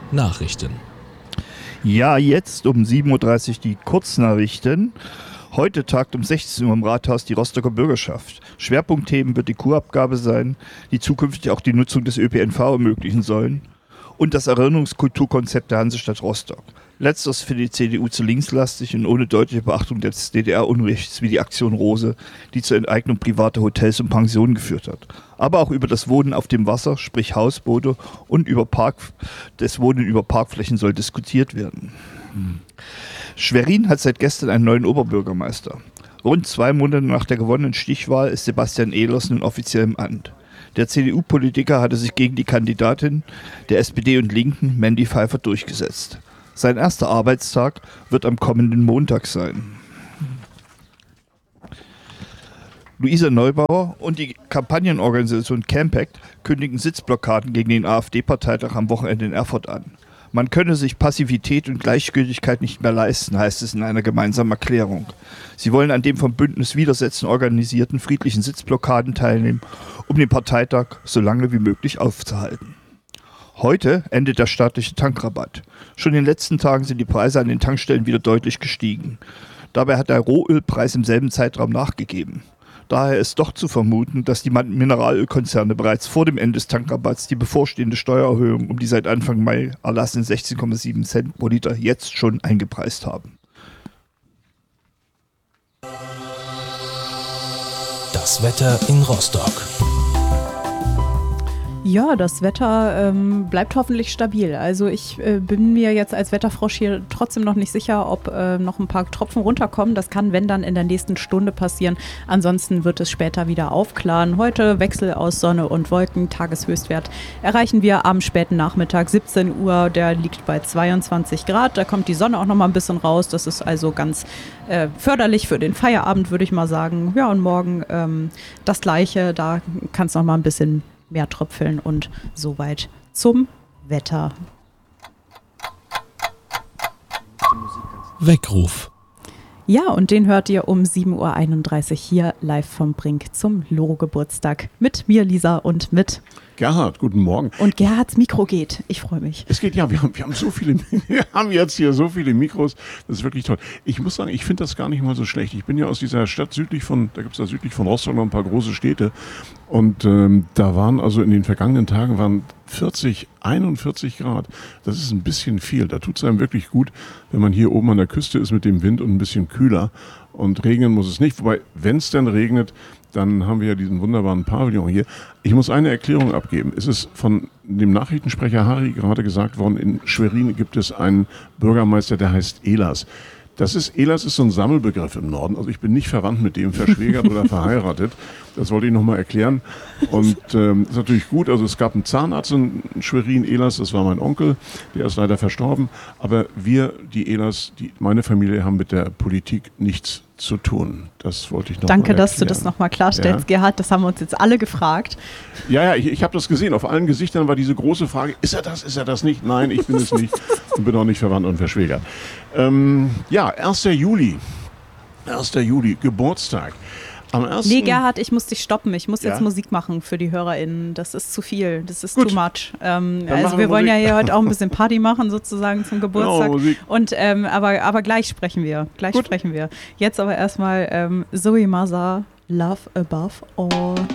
Nachrichten. Ja, jetzt um 7.30 Uhr die Kurznachrichten. Heute tagt um 16 Uhr im Rathaus die Rostocker Bürgerschaft. Schwerpunktthemen wird die Kurabgabe sein, die zukünftig auch die Nutzung des ÖPNV ermöglichen sollen, und das Erinnerungskulturkonzept der Hansestadt Rostock. Letzteres für die CDU zu linkslastig und ohne deutliche Beachtung des DDR-Unrechts wie die Aktion Rose, die zur Enteignung privater Hotels und Pensionen geführt hat. Aber auch über das Wohnen auf dem Wasser, sprich Hausboote, und das Wohnen über Parkflächen soll diskutiert werden. Schwerin hat seit gestern einen neuen Oberbürgermeister. Rund 2 Monate nach der gewonnenen Stichwahl ist Sebastian Ehlers nun offiziell im Amt. Der CDU-Politiker hatte sich gegen die Kandidatin der SPD und Linken, Mandy Pfeiffer, durchgesetzt. Sein erster Arbeitstag wird am kommenden Montag sein. Luisa Neubauer und die Kampagnenorganisation Campact kündigen Sitzblockaden gegen den AfD-Parteitag am Wochenende in Erfurt an. Man könne sich Passivität und Gleichgültigkeit nicht mehr leisten, heißt es in einer gemeinsamen Erklärung. Sie wollen an dem vom Bündnis Widersetzen organisierten friedlichen Sitzblockaden teilnehmen, um den Parteitag so lange wie möglich aufzuhalten. Heute endet der staatliche Tankrabatt. Schon in den letzten Tagen sind die Preise an den Tankstellen wieder deutlich gestiegen. Dabei hat der Rohölpreis im selben Zeitraum nachgegeben. Daher ist doch zu vermuten, dass die Mineralölkonzerne bereits vor dem Ende des Tankrabatts die bevorstehende Steuererhöhung um die seit Anfang Mai erlassenen 16,7 Cent pro Liter jetzt schon eingepreist haben. Das Wetter in Rostock. Ja, das Wetter bleibt hoffentlich stabil. Also ich bin mir jetzt als Wetterfrosch hier trotzdem noch nicht sicher, ob noch ein paar Tropfen runterkommen. Das kann, wenn dann, in der nächsten Stunde passieren. Ansonsten wird es später wieder aufklaren. Heute Wechsel aus Sonne und Wolken. Tageshöchstwert erreichen wir am späten Nachmittag, 17 Uhr. Der liegt bei 22 Grad. Da kommt die Sonne auch noch mal ein bisschen raus. Das ist also ganz förderlich für den Feierabend, würde ich mal sagen. Ja, und morgen das Gleiche. Da kann es noch mal ein bisschen mehr tröpfeln, und soweit zum Wetter. Weckruf. Ja, und den hört ihr um 7.31 Uhr hier live vom Brink zum Loro-Geburtstag. Mit mir, Lisa, und mit Gerhard, guten Morgen. Und Gerhards Mikro geht. Ich freue mich. Es geht, ja, wir haben so viele, wir haben jetzt hier so viele Mikros. Das ist wirklich toll. Ich muss sagen, ich finde das gar nicht mal so schlecht. Ich bin ja aus dieser Stadt südlich von Rostock noch ein paar große Städte. Und da waren also in den vergangenen Tagen 41 Grad. Das ist ein bisschen viel. Da tut es einem wirklich gut, wenn man hier oben an der Küste ist mit dem Wind und ein bisschen kühler. Und regnen muss es nicht. Wobei, wenn es dann regnet, dann haben wir ja diesen wunderbaren Pavillon hier. Ich muss eine Erklärung abgeben. Es ist von dem Nachrichtensprecher Harry gerade gesagt worden, in Schwerin gibt es einen Bürgermeister, der heißt Ehlers. Ehlers ist so ein Sammelbegriff im Norden. Also ich bin nicht verwandt mit dem, verschwägert oder verheiratet. Das wollte ich nochmal erklären. Und ist natürlich gut. Also es gab einen Zahnarzt in Schwerin, Ehlers, das war mein Onkel. Der ist leider verstorben. Aber wir, die Ehlers, meine Familie, haben mit der Politik nichts zu tun. Das wollte ich noch Danke, mal erklären. dass du das nochmal klarstellst, ja. Gerhard. Das haben wir uns jetzt alle gefragt. Ja, ich habe das gesehen. Auf allen Gesichtern war diese große Frage, ist er das nicht? Nein, ich bin es nicht und bin auch nicht verwandt und verschwägert. 1. Juli, Geburtstag. Am 1. Nee, Gerhard, ich muss dich stoppen. Ich muss jetzt Musik machen für die HörerInnen. Das ist zu viel. Das ist Gut. too much. Also wir wollen ja hier heute auch ein bisschen Party machen, sozusagen zum Geburtstag. Genau, Musik. Und aber gleich sprechen wir. Jetzt aber erstmal Zoe Mazar, Love Above All.